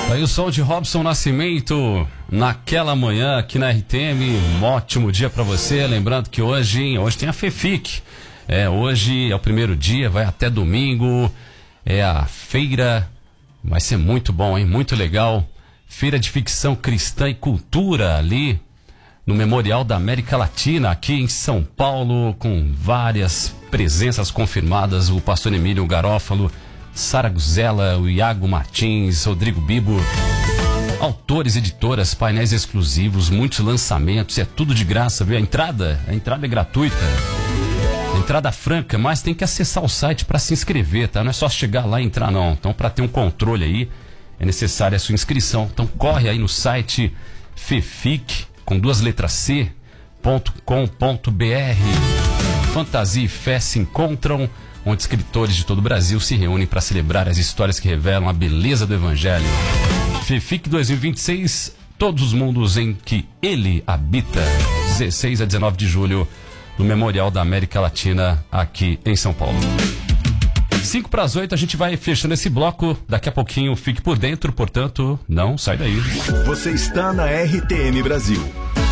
Aí o som de Robson Nascimento naquela manhã aqui na RTM. Um ótimo dia pra você. Lembrando que hoje tem a FEFIC. Hoje é o primeiro dia, vai até domingo. É a feira. Vai ser muito bom, hein? Muito legal. Feira de Ficção Cristã e Cultura ali no Memorial da América Latina, aqui em São Paulo, com várias presenças confirmadas. O pastor Emílio Garófalo, Sara Guzella, o Iago Martins, Rodrigo Bibo, autores, editoras, painéis exclusivos, muitos lançamentos, é tudo de graça, viu? A entrada é gratuita, entrada franca, mas tem que acessar o site para se inscrever, tá? Não é só chegar lá e entrar, não. Então, para ter um controle aí, é necessária a sua inscrição. Então, corre aí no site fefic, com 2 letras C.com.br. Fantasia e fé se encontram, onde escritores de todo o Brasil se reúnem para celebrar as histórias que revelam a beleza do Evangelho. FEFIC 2026, todos os mundos em que ele habita. 16 a 19 de julho, no Memorial da América Latina, aqui em São Paulo. 5 para as 8, a gente vai fechando esse bloco. Daqui a pouquinho, fique por dentro, portanto, não sai daí. Você está na RTM Brasil.